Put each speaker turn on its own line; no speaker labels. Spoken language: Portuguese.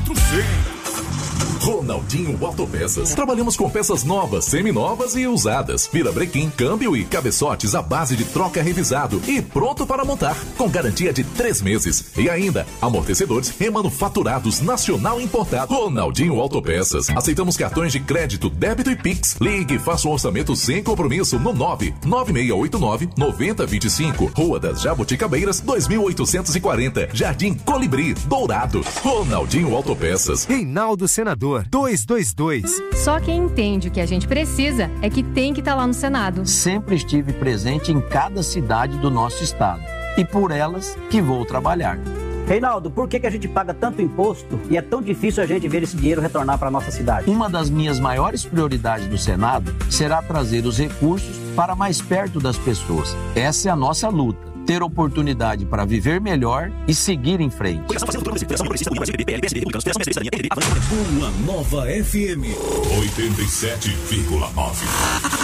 Ronaldinho Autopeças. Trabalhamos com peças novas, seminovas e usadas. Virabrequim, câmbio e cabeçotes à base de troca revisado e pronto para montar, com garantia de 3 meses. E ainda, amortecedores remanufaturados nacional importado. Ronaldinho Autopeças. Aceitamos cartões de crédito, débito e Pix. Ligue e faça um orçamento sem compromisso no 99689-9025. Rua das Jabuticabeiras, 2840. Jardim Colibri, Dourado. Ronaldinho Autopeças.
Reinaldo Senador 222.
Só quem entende o que a gente precisa é que tem que estar lá no Senado.
Sempre estive presente em cada cidade do nosso estado e por elas que vou trabalhar.
Reinaldo, por que a gente paga tanto imposto e é tão difícil a gente ver esse dinheiro retornar para a nossa cidade?
Uma das minhas maiores prioridades do Senado será trazer os recursos para mais perto das pessoas. Essa é a nossa luta. Ter oportunidade para viver melhor e seguir em frente.
Uma nova FM 87,9.